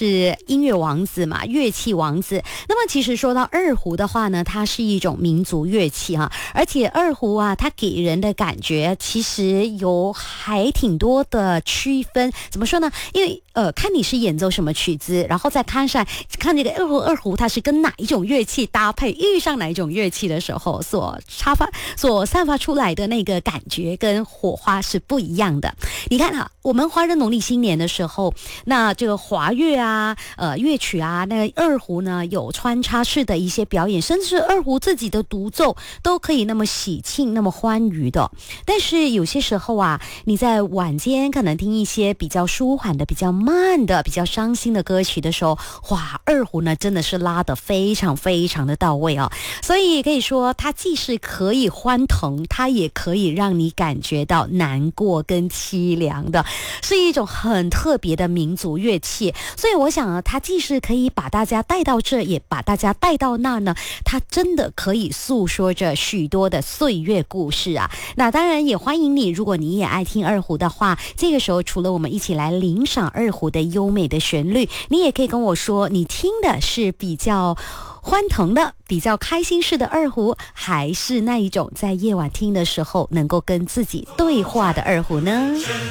是音乐王子嘛，乐器王子。那么其实说到二胡的话呢，它是一种民族乐器哈，而且二胡啊，它给人的感觉其实有还挺多的区分。怎么说呢？因为看你是演奏什么曲子，然后再看这个二胡它是跟哪一种乐器搭配，遇上哪一种乐器的时候所散发出来的那个感觉跟火花是不一样的。你看啊，我们华人农历新年的时候，那这个华乐啊乐曲啊，那个二胡呢有穿插式的一些表演，甚至二胡自己的独奏都可以那么喜庆那么欢愉的。但是有些时候啊，你在晚间可能听一些比较舒缓的比较慢的比较伤心的歌曲的时候，哇，二胡呢真的是拉得非常非常的到位哦。所以可以说它既是可以欢腾，它也可以让你感觉到难过跟凄凉的，是一种很特别的民族乐器。所以我想啊，它既是可以把大家带到这，也把大家带到那呢，它真的可以诉说着许多的岁月故事啊。那当然也欢迎你，如果你也爱听二胡的话，这个时候除了我们一起来领赏二胡的优美的旋律，你也可以跟我说你听的是比较欢腾的比较开心式的二胡，还是那一种在夜晚听的时候能够跟自己对话的二胡呢？